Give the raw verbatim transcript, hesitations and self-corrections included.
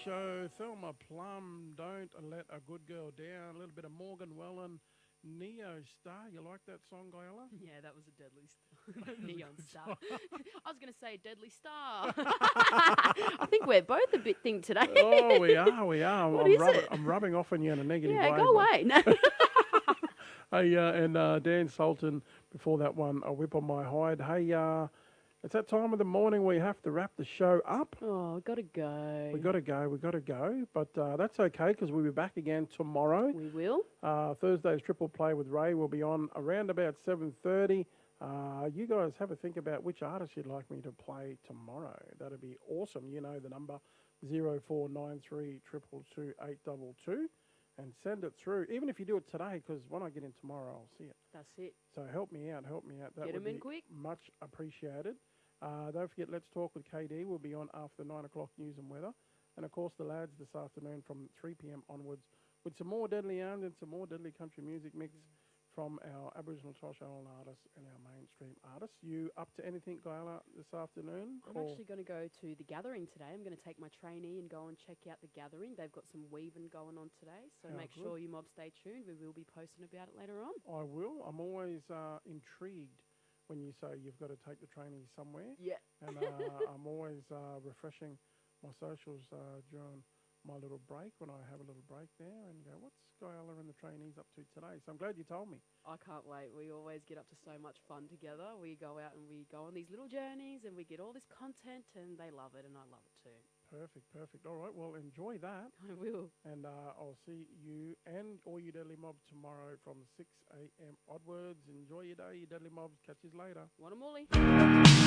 show. Thelma Plum, Don't Let a Good Girl Down. A little bit of Morgan Wallen, Neo Star. You like that song, Gaila? Yeah, that was a deadly star. Neon star. I was going to say deadly star. I think we're both a bit thing today. Oh, we are, we are. What I'm, is rubbing, it? I'm rubbing off on you in a negative Yeah, way. go but- away. No. Hey, uh, and uh, Dan Sultan, before that one, a whip on my hide. Hey, uh, it's that time of the morning we have to wrap the show up. Oh, gotta go. We got to go, we got to go. But uh, that's okay because we'll be back again tomorrow. We will. Uh, Thursday's Triple Play with Ray will be on around about seven thirty. Uh, you guys have a think about which artist you'd like me to play tomorrow. That'd be awesome. You know the number zero four nine three two two two eight two two. And send it through, even if you do it today, because when I get in tomorrow, I'll see it. That's it. So help me out, help me out. That Get would 'em in be quick. much appreciated. Uh, don't forget, Let's Talk with K D. We'll be on after nine o'clock news and weather. And, of course, the lads this afternoon from three p.m. onwards with some more Deadly Yarns and some more Deadly Country music mix from our Aboriginal Torres Strait Islander artists and our mainstream artists. You up to anything, Gaila, this afternoon? I'm actually going to go to the gathering today. I'm going to take my trainee and go and check out the gathering. They've got some weaving going on today, so How make good. sure you mob stay tuned. We will be posting about it later on. I will. I'm always uh, intrigued when you say you've got to take the training somewhere. Yeah. And uh, I'm always uh, refreshing my socials uh, during my little break when I have a little break there and go, what's Gaila and the trainees up to today? So I'm glad you told me. I can't wait. We always get up to so much fun together. We go out and we go on these little journeys and we get all this content and they love it and I love it too. Perfect, perfect. All right, well, enjoy that. I will. And uh, I'll see you and all you Deadly Mobs tomorrow from six a.m. onwards. Enjoy your day, you Deadly Mobs. Catch you later. Want 'em all.